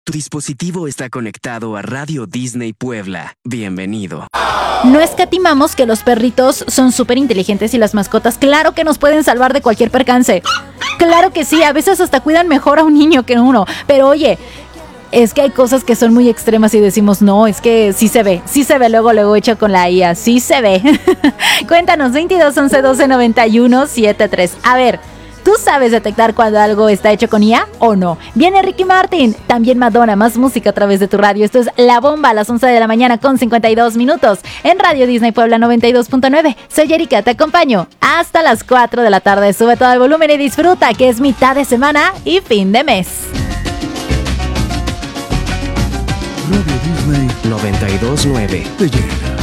Tu dispositivo está conectado a Radio Disney Puebla. Bienvenido. No escatimamos que los perritos son súper inteligentes y las mascotas, claro que nos pueden salvar de cualquier percance. Claro que sí, a veces hasta cuidan mejor a un niño que a uno. Pero oye, es que hay cosas que son muy extremas y decimos, no, es que sí se ve luego hecho con la IA, sí se ve. Cuéntanos, 22 11 12 91 73. A ver, ¿tú sabes detectar cuando algo está hecho con IA o no? Viene Ricky Martin, también Madonna, más música a través de tu radio. Esto es La Bomba a las 11 de la mañana con 52 minutos en Radio Disney Puebla 92.9. Soy Erika, te acompaño hasta las 4 de la tarde. Sube todo el volumen y disfruta que es mitad de semana y fin de mes. Radio Disney 92.9. te llena.